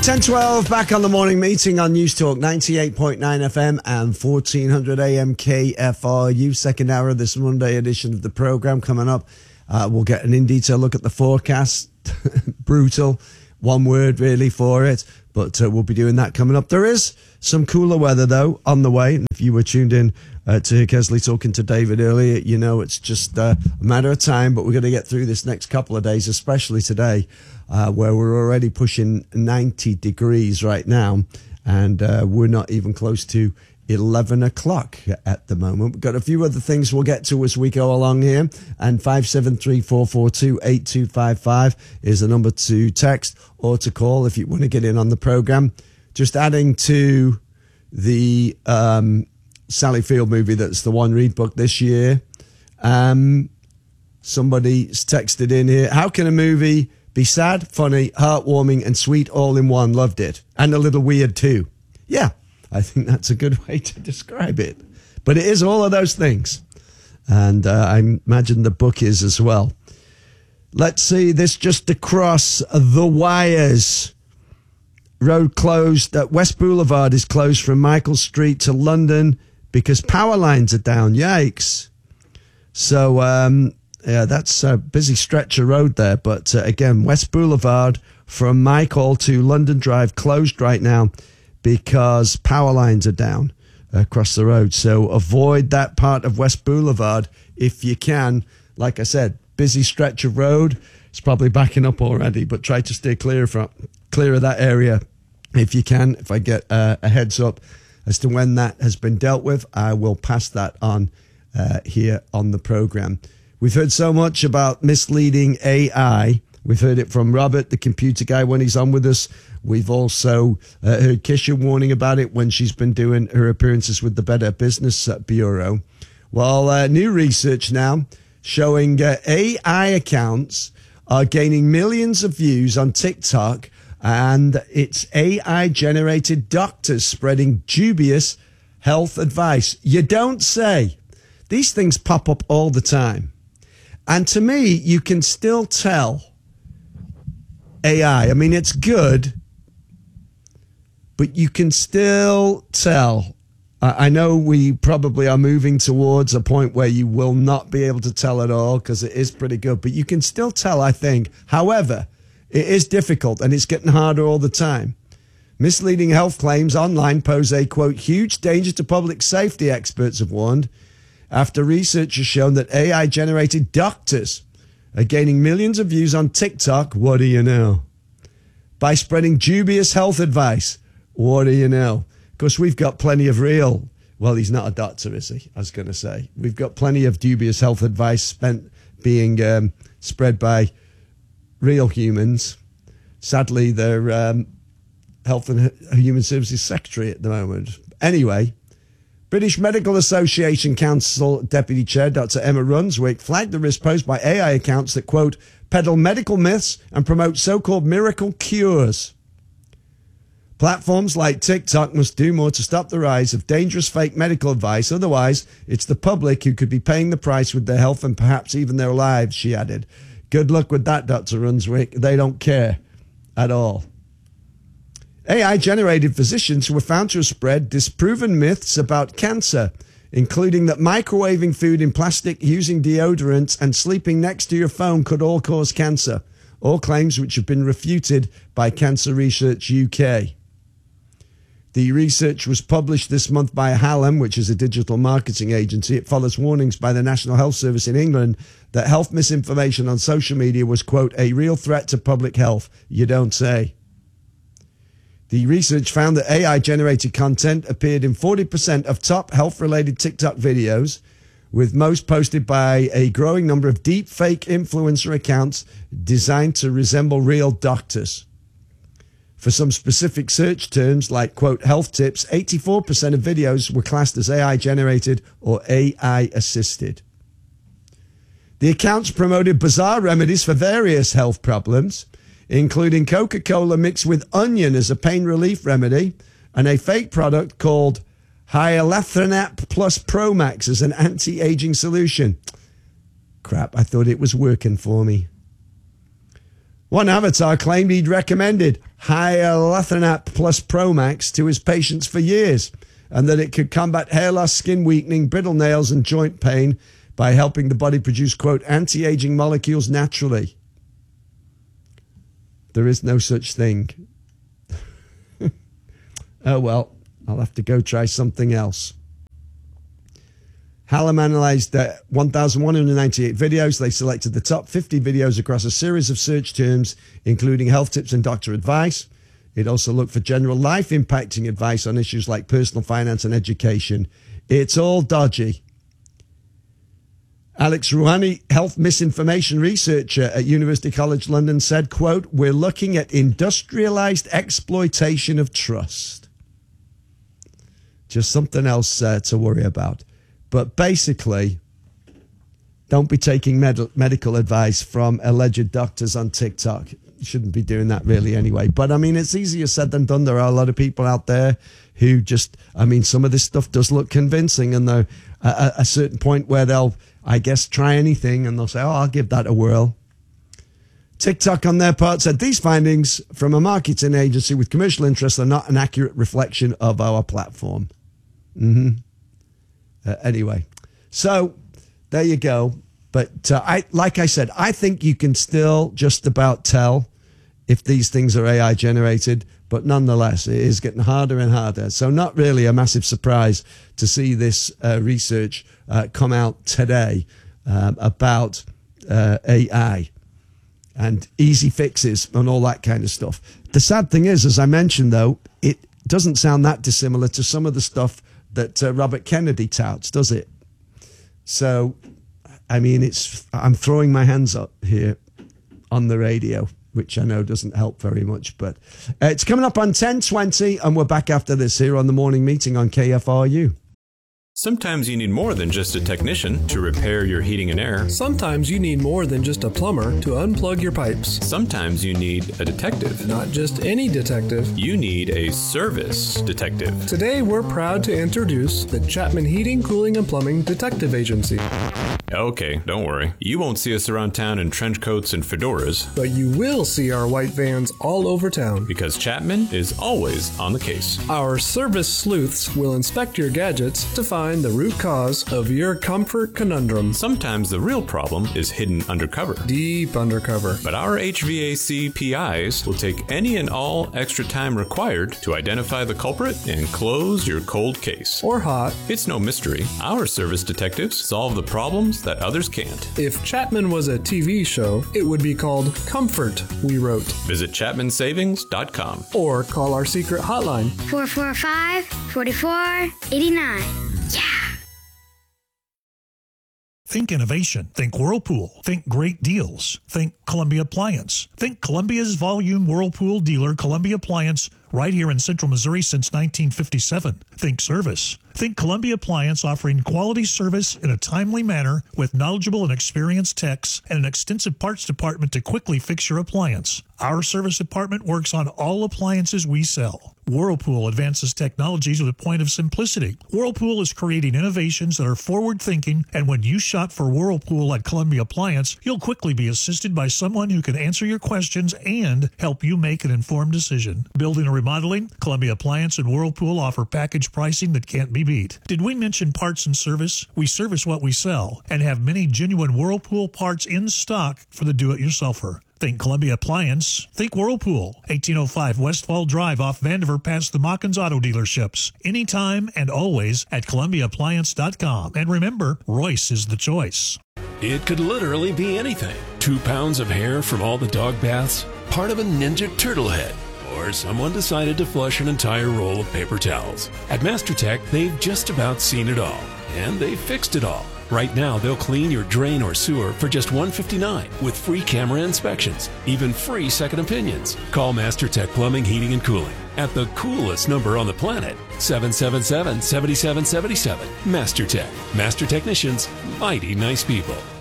10:12 back on the morning meeting on News Talk 98.9 FM and 1400 AM KFRU. Second hour of this Monday edition of the program coming up. We'll get an in-detail look at the forecast. Brutal, one word really for it, but we'll be doing that coming up. There is some cooler weather though on the way. If you were tuned in to Kesley talking to David earlier, you know it's just a matter of time, but we're going to get through this next couple of days, especially today, where we're already pushing 90 degrees right now, and we're not even close to 11 o'clock at the moment. We've got a few other things we'll get to as we go along here, and 573-442-8255 is the number to text or to call if you want to get in on the program. Just adding to the Sally Field movie that's the one read book this year. Somebody's texted in here, how can a movie be sad, funny, heartwarming, and sweet all in one? Loved it. And a little weird too. Yeah, I think that's a good way to describe it. But it is all of those things. And I imagine the book is as well. Let's see, this just across the wires. Road closed. West Boulevard is closed from Michael Street to London because power lines are down. Yikes. So, yeah, that's a busy stretch of road there. But again, West Boulevard from Michael to London Drive closed right now because power lines are down across the road. So avoid that part of West Boulevard if you can. Like I said, busy stretch of road. It's probably backing up already, but try to stay clear of that area if you can. If I get a heads up as to when that has been dealt with, I will pass that on here on the program. We've heard so much about misleading AI. We've heard it from Robert, the computer guy, when he's on with us. We've also heard Kisha warning about it when she's been doing her appearances with the Better Business Bureau. Well, new research now showing AI accounts are gaining millions of views on TikTok, and it's AI-generated doctors spreading dubious health advice. You don't say. These things pop up all the time. And to me, you can still tell AI. I mean, it's good, but you can still tell. I know we probably are moving towards a point where you will not be able to tell at all because it is pretty good, but you can still tell, I think. However, it is difficult and it's getting harder all the time. Misleading health claims online pose a, quote, huge danger to public safety, experts have warned, after research has shown that AI-generated doctors are gaining millions of views on TikTok. What do you know? By spreading dubious health advice. What do you know? Of course, we've got plenty of real... Well, he's not a doctor, is he? I was going to say. We've got plenty of dubious health advice being spread by real humans. Sadly, they're Health and Human Services Secretary at the moment. Anyway, British Medical Association Council Deputy Chair Dr. Emma Runswick flagged the risk posed by AI accounts that, quote, peddle medical myths and promote so-called miracle cures. Platforms like TikTok must do more to stop the rise of dangerous fake medical advice. Otherwise, it's the public who could be paying the price with their health and perhaps even their lives, she added. Good luck with that, Dr. Runswick. They don't care at all. AI-generated physicians were found to have spread disproven myths about cancer, including that microwaving food in plastic, using deodorants, and sleeping next to your phone could all cause cancer. All claims which have been refuted by Cancer Research UK. The research was published this month by Hallam, which is a digital marketing agency. It follows warnings by the National Health Service in England that health misinformation on social media was, quote, a real threat to public health. You don't say. The research found that AI-generated content appeared in 40% of top health-related TikTok videos, with most posted by a growing number of deep fake influencer accounts designed to resemble real doctors. For some specific search terms like, quote, health tips, 84% of videos were classed as AI-generated or AI-assisted. The accounts promoted bizarre remedies for various health problems, including Coca-Cola mixed with onion as a pain relief remedy and a fake product called Hyalothromap Plus Pro Max as an anti-aging solution. Crap, I thought it was working for me. One avatar claimed he'd recommended Hyalutronate Plus Pro Max to his patients for years, and that it could combat hair loss, skin weakening, brittle nails, and joint pain by helping the body produce, quote, anti-aging molecules naturally. There is no such thing. Oh, well, I'll have to go try something else. Hallam analyzed 1,198 videos. They selected the top 50 videos across a series of search terms, including health tips and doctor advice. It also looked for general life impacting advice on issues like personal finance and education. It's all dodgy. Alex Rouhani, health misinformation researcher at University College London, said, quote, we're looking at industrialized exploitation of trust. Just something else to worry about. But basically, don't be taking medical advice from alleged doctors on TikTok. You shouldn't be doing that really anyway. But, I mean, it's easier said than done. There are a lot of people out there who just, I mean, some of this stuff does look convincing. And they're at a certain point where they'll, I guess, try anything. And they'll say, oh, I'll give that a whirl. TikTok, on their part, said these findings from a marketing agency with commercial interests are not an accurate reflection of our platform. Anyway, so there you go. But like I said, I think you can still just about tell if these things are AI generated. But nonetheless, it is getting harder and harder. So not really a massive surprise to see this research come out today about AI and easy fixes and all that kind of stuff. The sad thing is, as I mentioned, though, it doesn't sound that dissimilar to some of the stuff that Robert Kennedy touts, does it? So, I mean, I'm throwing my hands up here on the radio, which I know doesn't help very much, but it's coming up on 10:20, and we're back after this here on the morning meeting on KFRU. Sometimes you need more than just a technician to repair your heating and air. Sometimes you need more than just a plumber to unplug your pipes. Sometimes you need a detective. Not just any detective. You need a service detective. Today we're proud to introduce the Chapman Heating, Cooling, and Plumbing Detective Agency. Okay, don't worry. You won't see us around town in trench coats and fedoras. But you will see our white vans all over town. Because Chapman is always on the case. Our service sleuths will inspect your gadgets to find the root cause of your comfort conundrum. Sometimes the real problem is hidden undercover. Deep undercover. But our HVAC PIs will take any and all extra time required to identify the culprit and close your cold case. Or hot. It's no mystery. Our service detectives solve the problems that others can't. If Chapman was a TV show, it would be called Comfort, we wrote. Visit ChapmanSavings.com. Or call our secret hotline. 445-4489. Yeah! Think innovation. Think Whirlpool. Think great deals. Think Columbia Appliance. Think Columbia's volume Whirlpool dealer, Columbia Appliance, right here in Central Missouri since 1957. Think service. Think Columbia Appliance, offering quality service in a timely manner with knowledgeable and experienced techs and an extensive parts department to quickly fix your appliance. Our service department works on all appliances we sell. Whirlpool advances technologies with a point of simplicity. Whirlpool is creating innovations that are forward-thinking, and when you shop for Whirlpool at Columbia Appliance, you'll quickly be assisted by someone who can answer your questions and help you make an informed decision. Building or remodeling, Columbia Appliance and Whirlpool offer package pricing that can't be beat. Did we mention parts and service? We service what we sell and have many genuine Whirlpool parts in stock for the do-it-yourselfer. Think Columbia Appliance. Think Whirlpool. 1805 Westfall Drive off Vandiver past the Mockins Auto Dealerships. Anytime and always at ColumbiaAppliance.com. And remember, Royce is the choice. It could literally be anything. 2 pounds of hair from all the dog baths, part of a Ninja Turtle head, or someone decided to flush an entire roll of paper towels. At MasterTech, they've just about seen it all, and they've fixed it all. Right now, they'll clean your drain or sewer for just $159 with free camera inspections, even free second opinions. Call MasterTech Plumbing, Heating, and Cooling at the coolest number on the planet, 777-7777. MasterTech. Master technicians, mighty nice people.